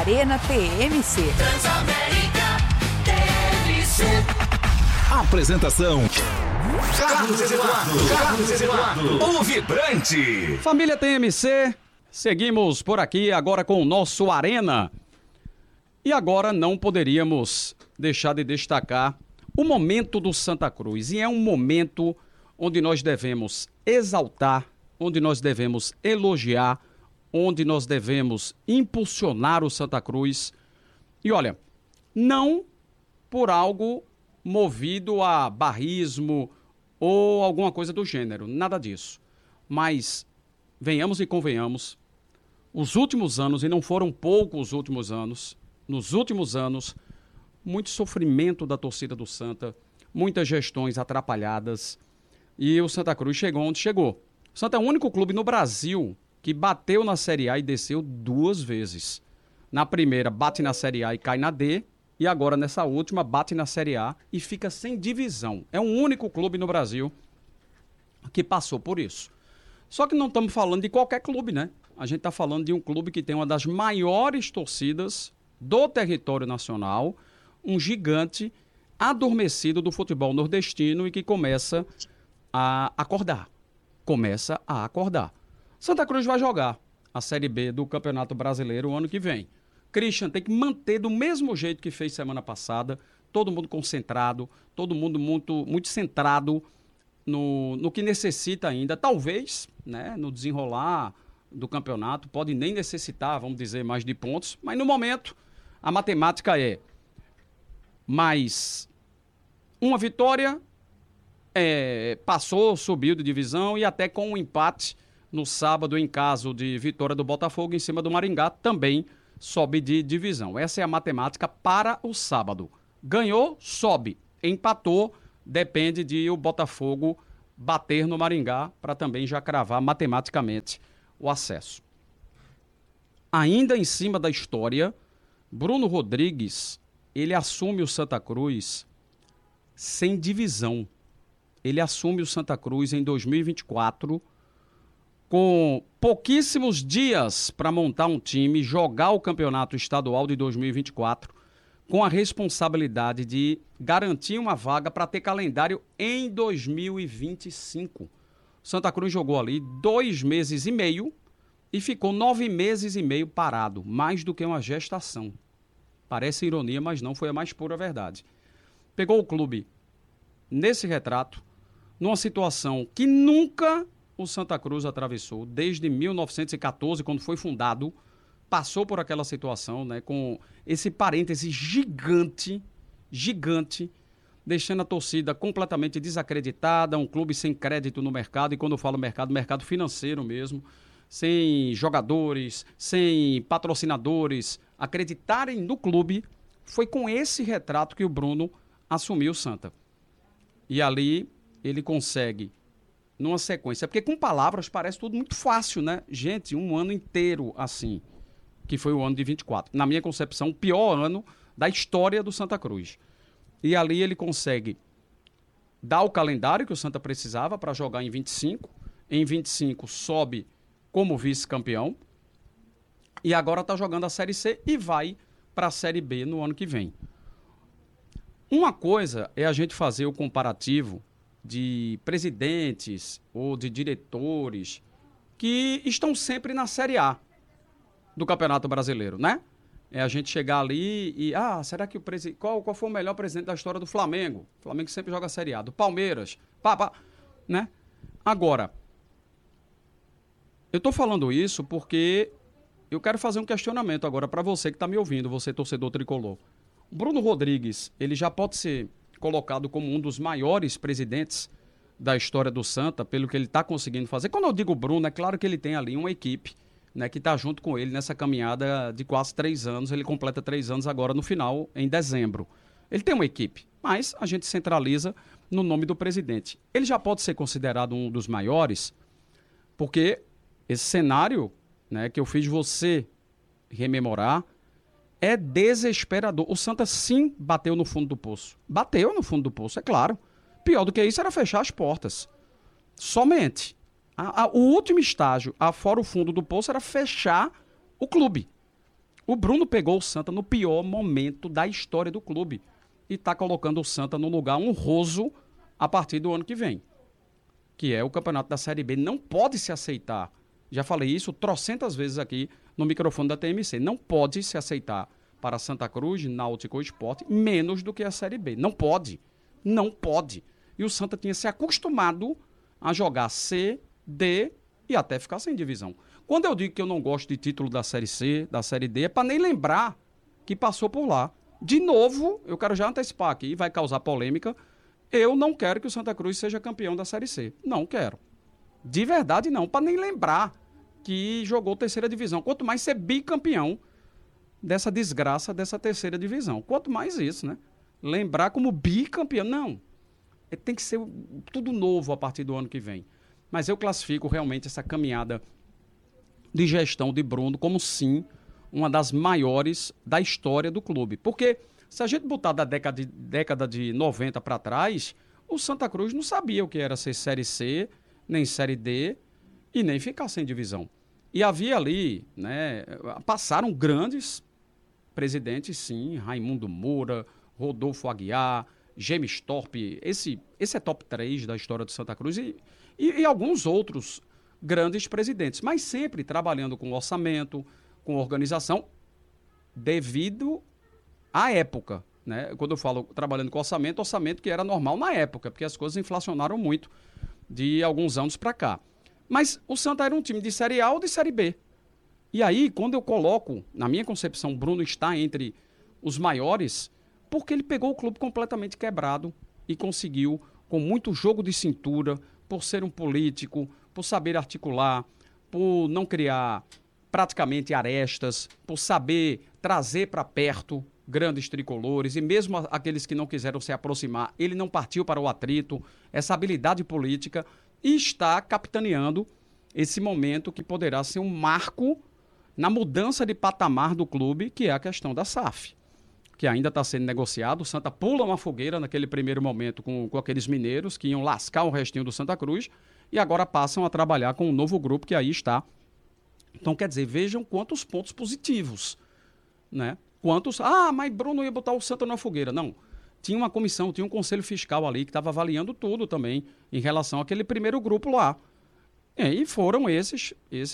Arena TMC. Transamérica TMC. Apresentação: Carlos Eduardo, o vibrante. Família TMC, seguimos por aqui agora com o nosso Arena. E agora não poderíamos deixar de destacar o momento do Santa Cruz. E é um momento onde nós devemos exaltar, onde nós devemos elogiar, onde nós devemos impulsionar o Santa Cruz. E olha, não por algo movido a barrismo ou alguma coisa do gênero, nada disso. Mas venhamos e convenhamos, os últimos anos, e não foram poucos os últimos anos, nos últimos anos, muito sofrimento da torcida do Santa, muitas gestões atrapalhadas, e o Santa Cruz chegou onde chegou. O Santa é o único clube no Brasil que bateu na Série A e desceu 2 vezes. Na primeira, bate na Série A e cai na D, e agora nessa última, bate na Série A e fica sem divisão. É o único clube no Brasil que passou por isso. Só que não estamos falando de qualquer clube, né? A gente está falando de um clube que tem uma das maiores torcidas do território nacional, um gigante adormecido do futebol nordestino e que começa a acordar. Santa Cruz vai jogar a Série B do Campeonato Brasileiro o ano que vem. Christian tem que manter do mesmo jeito que fez semana passada, todo mundo concentrado, todo mundo muito centrado no que necessita ainda. Talvez, né, no desenrolar do campeonato, pode nem necessitar, vamos dizer, mais de pontos, mas no momento a matemática é mais uma vitória, passou, subiu de divisão, e até com um empate no sábado, em caso de vitória do Botafogo em cima do Maringá, também sobe de divisão. Essa é a matemática para o sábado. Ganhou, sobe. Empatou, depende de o Botafogo bater no Maringá para também já cravar matematicamente o acesso. Ainda em cima da história, Bruno Rodrigues, ele assume o Santa Cruz sem divisão. Ele assume o Santa Cruz em 2024 com pouquíssimos dias para montar um time, jogar o campeonato estadual de 2024, com a responsabilidade de garantir uma vaga para ter calendário em 2025. Santa Cruz jogou ali 2 meses e meio e ficou 9 meses e meio parado, mais do que uma gestação. Parece ironia, mas não, foi a mais pura verdade. Pegou o clube nesse retrato, numa situação que nunca o Santa Cruz atravessou, desde 1914, quando foi fundado, passou por aquela situação, né, com esse parêntese gigante, deixando a torcida completamente desacreditada, um clube sem crédito no mercado, e quando eu falo mercado financeiro mesmo, sem jogadores, sem patrocinadores acreditarem no clube. Foi com esse retrato que o Bruno assumiu o Santa. E ali ele consegue, numa sequência, porque com palavras parece tudo muito fácil, né? Gente, um ano inteiro assim, que foi o ano de 24. Na minha concepção, o pior ano da história do Santa Cruz. E ali ele consegue dar o calendário que o Santa precisava para jogar em 25. Em 25 sobe como vice-campeão. E agora está jogando a Série C e vai para a Série B no ano que vem. Uma coisa é a gente fazer o comparativo de presidentes ou de diretores que estão sempre na Série A do Campeonato Brasileiro, né? É a gente chegar ali e, será que qual foi o melhor presidente da história do Flamengo? O Flamengo sempre joga a Série A. Do Palmeiras, né? Agora, eu tô falando isso porque eu quero fazer um questionamento agora para você que tá me ouvindo, você torcedor tricolor. O Bruno Rodrigues, ele já pode ser colocado como um dos maiores presidentes da história do Santa, pelo que ele está conseguindo fazer. Quando eu digo Bruno, é claro que ele tem ali uma equipe, né, que está junto com ele nessa caminhada de quase 3 anos. Ele completa 3 anos agora no final, em dezembro. Ele tem uma equipe, mas a gente centraliza no nome do presidente. Ele já pode ser considerado um dos maiores, porque esse cenário, né, que eu fiz você rememorar, é desesperador. O Santa sim bateu no fundo do poço. Bateu no fundo do poço, é claro. Pior do que isso era fechar as portas. Somente. O último estágio, afora o fundo do poço, era fechar o clube. O Bruno pegou o Santa no pior momento da história do clube e está colocando o Santa no lugar honroso a partir do ano que vem, que é o campeonato da Série B. Não pode se aceitar, já falei isso trocentas vezes aqui no microfone da TMC, não pode se aceitar para Santa Cruz, Náutico ou Sport menos do que a Série B. Não pode. Não pode. E o Santa tinha se acostumado a jogar C, D e até ficar sem divisão. Quando eu digo que eu não gosto de título da Série C, da Série D, é para nem lembrar que passou por lá. De novo, eu quero já antecipar aqui, vai causar polêmica, eu não quero que o Santa Cruz seja campeão da Série C. Não quero. De verdade não, para nem lembrar que jogou terceira divisão. Quanto mais ser bicampeão dessa desgraça dessa terceira divisão. Quanto mais isso, né? Lembrar como bicampeão. Não. Tem que ser tudo novo a partir do ano que vem. Mas eu classifico realmente essa caminhada de gestão de Bruno como, sim, uma das maiores da história do clube. Porque se a gente botar da década de 90 para trás, o Santa Cruz não sabia o que era ser Série C, nem Série D e nem ficar sem divisão. E havia ali, né, passaram grandes presidentes, sim, Raimundo Moura, Rodolfo Aguiar, James Thorpe, esse é top 3 da história do Santa Cruz e alguns outros grandes presidentes, mas sempre trabalhando com orçamento, com organização, devido à época, né? Quando eu falo trabalhando com orçamento que era normal na época, porque as coisas inflacionaram muito de alguns anos para cá. Mas o Santa era um time de Série A ou de Série B. E aí, quando eu coloco, na minha concepção, Bruno está entre os maiores, porque ele pegou o clube completamente quebrado e conseguiu, com muito jogo de cintura, por ser um político, por saber articular, por não criar praticamente arestas, por saber trazer para perto grandes tricolores e mesmo aqueles que não quiseram se aproximar, ele não partiu para o atrito, essa habilidade política, e está capitaneando esse momento que poderá ser um marco na mudança de patamar do clube, que é a questão da SAF, que ainda está sendo negociado. O Santa pula uma fogueira naquele primeiro momento com aqueles mineiros que iam lascar o restinho do Santa Cruz e agora passam a trabalhar com um novo grupo que aí está. Então, quer dizer, vejam quantos pontos positivos, né? Mas Bruno ia botar o Santa na fogueira. Não, tinha uma comissão, tinha um conselho fiscal ali que estava avaliando tudo também em relação àquele primeiro grupo lá. E foram esses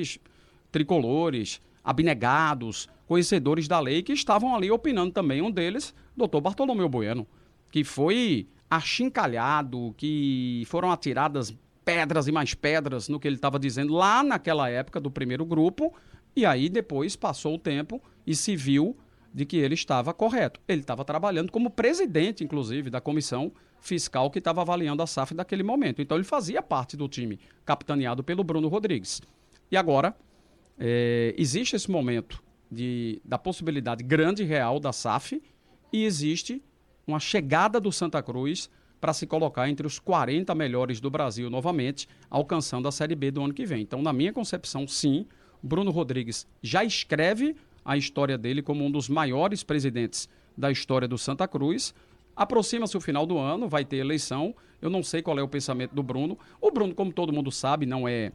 tricolores, abnegados, conhecedores da lei que estavam ali opinando também. Um deles, doutor Bartolomeu Bueno, que foi achincalhado, que foram atiradas pedras e mais pedras no que ele estava dizendo lá naquela época do primeiro grupo, e aí depois passou o tempo e se viu de que ele estava correto. Ele estava trabalhando como presidente, inclusive, da comissão fiscal que estava avaliando a SAF naquele momento. Então ele fazia parte do time capitaneado pelo Bruno Rodrigues. E agora, existe esse momento da possibilidade grande e real da SAF e existe uma chegada do Santa Cruz para se colocar entre os 40 melhores do Brasil novamente, alcançando a Série B do ano que vem. Então, na minha concepção, sim, Bruno Rodrigues já escreve a história dele como um dos maiores presidentes da história do Santa Cruz. Aproxima-se o final do ano, vai ter eleição. Eu não sei qual é o pensamento do Bruno. O Bruno, como todo mundo sabe, não é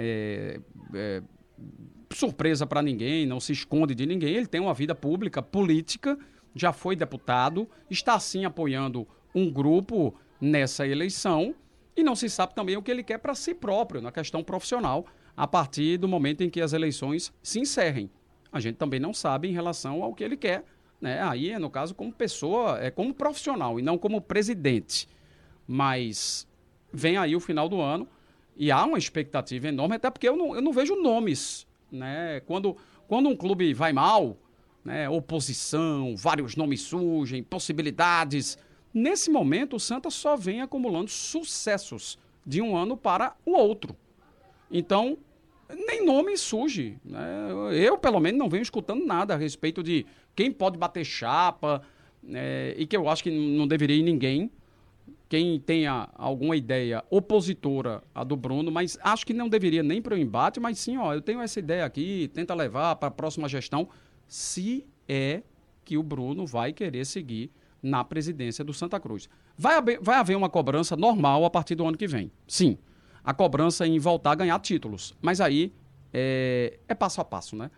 surpresa para ninguém, não se esconde de ninguém. Ele tem uma vida pública, política, já foi deputado, está sim apoiando um grupo nessa eleição e não se sabe também o que ele quer para si próprio, na questão profissional, a partir do momento em que as eleições se encerrem. A gente também não sabe em relação ao que ele quer, né? Aí, no caso, como pessoa, como profissional e não como presidente. Mas vem aí o final do ano e há uma expectativa enorme, até porque eu não vejo nomes, né? Quando um clube vai mal, né? Oposição, vários nomes surgem, possibilidades. Nesse momento, o Santa só vem acumulando sucessos de um ano para o outro. Então, nem nome surge, né? Eu, pelo menos, não venho escutando nada a respeito de quem pode bater chapa, e que eu acho que não deveria ir ninguém. Quem tenha alguma ideia opositora à do Bruno, mas acho que não deveria nem para o embate, mas sim, eu tenho essa ideia aqui, tenta levar para a próxima gestão, se é que o Bruno vai querer seguir na presidência do Santa Cruz. Vai haver uma cobrança normal a partir do ano que vem, sim. A cobrança em voltar a ganhar títulos. Mas aí é passo a passo, né?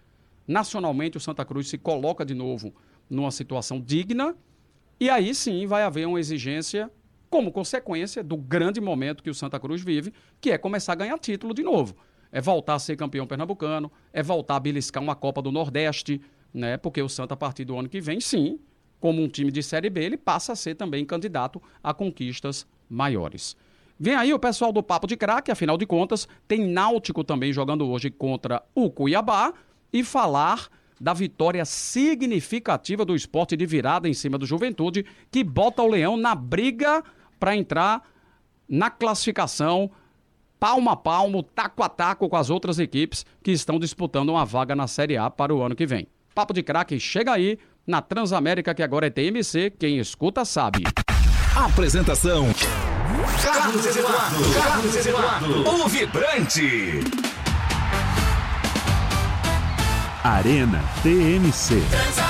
nacionalmente o Santa Cruz se coloca de novo numa situação digna, e aí sim vai haver uma exigência como consequência do grande momento que o Santa Cruz vive, que é começar a ganhar título de novo. É voltar a ser campeão pernambucano, é voltar a beliscar uma Copa do Nordeste, né? Porque o Santa, a partir do ano que vem, sim, como um time de Série B, ele passa a ser também candidato a conquistas maiores. Vem aí o pessoal do Papo de Craque, afinal de contas, tem Náutico também jogando hoje contra o Cuiabá, e falar da vitória significativa do Sport de virada em cima do Juventude, que bota o Leão na briga para entrar na classificação palmo a palmo, taco a taco com as outras equipes que estão disputando uma vaga na Série A para o ano que vem. Papo de Craque chega aí na Transamérica, que agora é TMC, quem escuta sabe. Apresentação: Carlos Eduardo, o Vibrante. Arena TMC.